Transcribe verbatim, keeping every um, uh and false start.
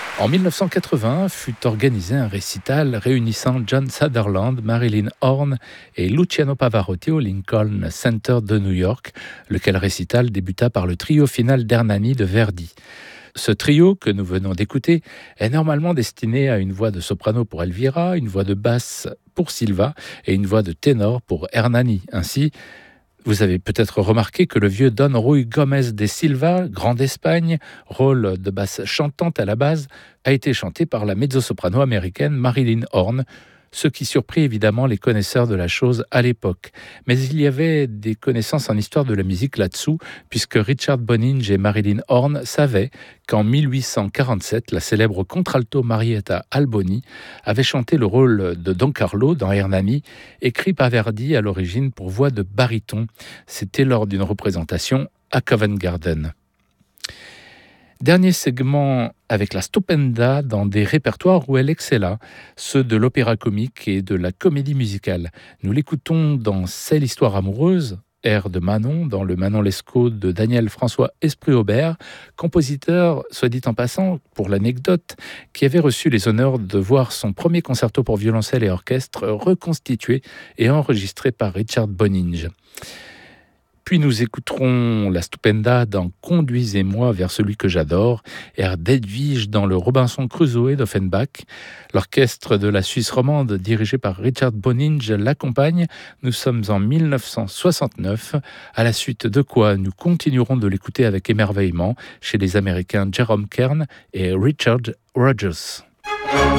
En dix-neuf cent quatre-vingts fut organisé un récital réunissant John Sutherland, Marilyn Horne et Luciano Pavarotti au Lincoln Center de New York, lequel récital débuta par le trio final d'Hernani de Verdi. Ce trio que nous venons d'écouter est normalement destiné à une voix de soprano pour Elvira, une voix de basse pour Silva et une voix de ténor pour Hernani. Ainsi, vous avez peut-être remarqué que le vieux Don Ruy Gomez de Silva, grand d'Espagne, rôle de basse chantante à la base, a été chanté par la mezzo-soprano américaine Marilyn Horne, ce qui surprit évidemment les connaisseurs de la chose à l'époque. Mais il y avait des connaissances en histoire de la musique là-dessous, puisque Richard Boninge et Marilyn Horne savaient qu'en mille huit cent quarante-sept, la célèbre contralto Marietta Alboni avait chanté le rôle de Don Carlo dans Hernani, écrit par Verdi à l'origine pour voix de baryton. C'était lors d'une représentation à Covent Garden. Dernier segment avec la Stupenda dans des répertoires où elle excella, ceux de l'opéra comique et de la comédie musicale. Nous l'écoutons dans C'est l'histoire amoureuse, air de Manon, dans le Manon Lescaut de Daniel François Esprit-Aubert, compositeur, soit dit en passant, pour l'anecdote, qui avait reçu les honneurs de voir son premier concerto pour violoncelle et orchestre reconstitué et enregistré par Richard Boninge. Puis nous écouterons la Stupenda dans Conduisez-moi vers celui que j'adore, air d'Edwige dans le Robinson Crusoe d'Offenbach. L'orchestre de la Suisse romande, dirigé par Richard Boninge, l'accompagne. Nous sommes en dix-neuf cent soixante-neuf, à la suite de quoi nous continuerons de l'écouter avec émerveillement chez les Américains Jerome Kern et Richard Rodgers.